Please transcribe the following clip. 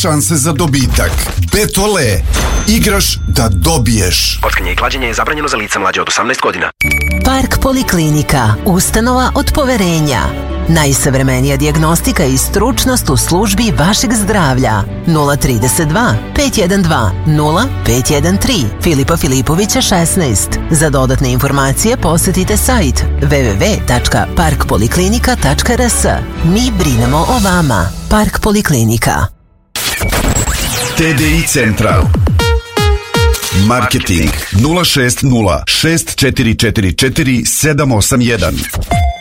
šanse za dobitak. Betole. Igraš da dobiješ. Kockanje i klađenje je zabranjeno za lica mlađe od 18 godina. Park Poliklinika, ustanova od poverenja. Najsavremenija dijagnostika i stručnost u službi vašeg zdravlja. 032 512 0513 Filipa Filipovića 16. Za dodatne informacije posetite sajt www.parkpoliklinika.rs. Mi brinemo o vama. Park Poliklinika. TDI Central. Marketing 060 6444 781.